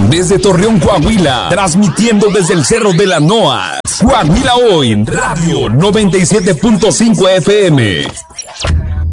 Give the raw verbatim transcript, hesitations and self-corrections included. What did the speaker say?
Desde Torreón, Coahuila, transmitiendo desde el Cerro de la Noa. Coahuila Hoy, Radio noventa y siete punto cinco F M.